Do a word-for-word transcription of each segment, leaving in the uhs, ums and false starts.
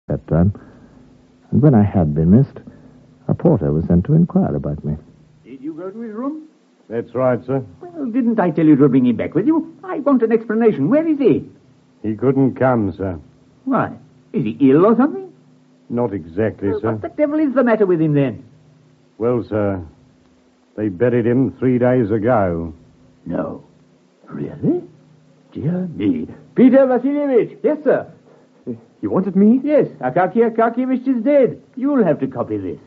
that time. And when I had been missed, a porter was sent to inquire about me. Did you go to his room? That's right, sir. Well, didn't I tell you to bring him back with you? I want an explanation. Where is he? He couldn't come, sir. Why? Is he ill or something? Not exactly, Well, sir. what the devil is the matter with him then? Well, sir, they buried him three days ago. No. Really? Dear me. Peter Vasilievich. Yes, sir. You wanted me? Yes, Akaky Akakievich is dead. You'll have to copy this.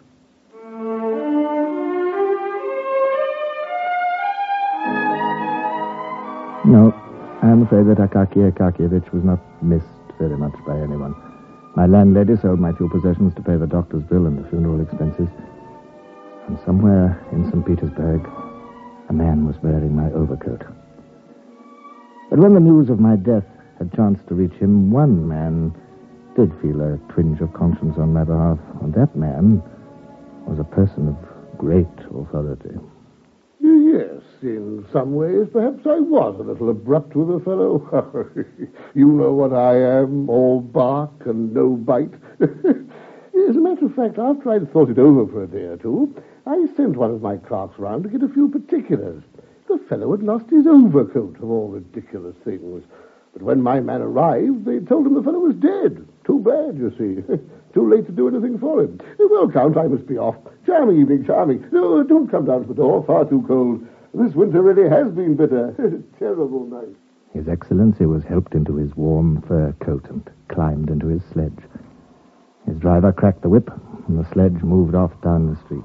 No, I am afraid that Akaky Akakievich was not missed very much by anyone. My landlady sold my few possessions to pay the doctor's bill and the funeral expenses. And somewhere in Saint Petersburg, a man was wearing my overcoat. But when the news of my death had chanced to reach him, one man did feel a twinge of conscience on my behalf. And that man was a person of great authority. Yes, in some ways, perhaps I was a little abrupt with the fellow. You know what I am, all bark and no bite. As a matter of fact, after I'd thought it over for a day or two, I sent one of my clerks round to get a few particulars. The fellow had lost his overcoat, of all ridiculous things. But when my man arrived, they told him the fellow was dead. Too bad, you see. Too late to do anything for him. Well, Count, I must be off. Charming evening, charming. No, don't come down to the door. Far too cold. This winter really has been bitter. Terrible night. His Excellency was helped into his warm fur coat and climbed into his sledge. His driver cracked the whip, and the sledge moved off down the street.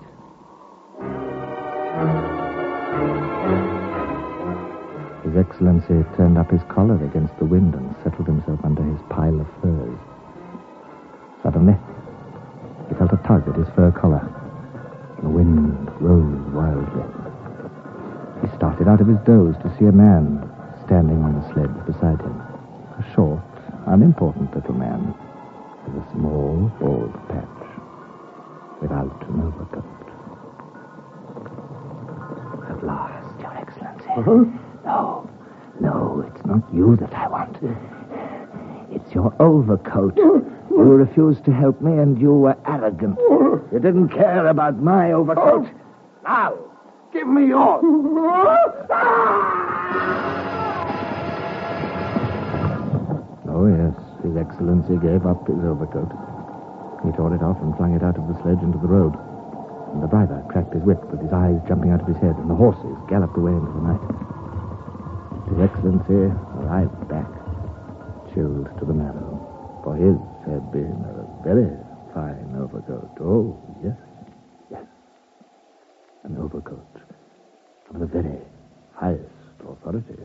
His Excellency turned up his collar against the wind and settled himself under his pile of furs. Suddenly, he felt a tug at his fur collar. The wind rose wildly. He started out of his doze to see a man standing on the sledge beside him. A short, unimportant little man with a small, bald patch, without an overcoat. At last, Your Excellency. Uh-huh. No, no, it's not you that I want. It's your overcoat. You refused to help me, and you were arrogant. You didn't care about my overcoat. Now, give me yours. Oh, yes, His Excellency gave up his overcoat. He tore it off and flung it out of the sledge into the road. And the driver cracked his whip with his eyes jumping out of his head, and the horses galloped away into the night. His Excellency arrived back, chilled to the marrow, for his had been a very fine overcoat. Oh, yes, yes. An overcoat of the very highest authority.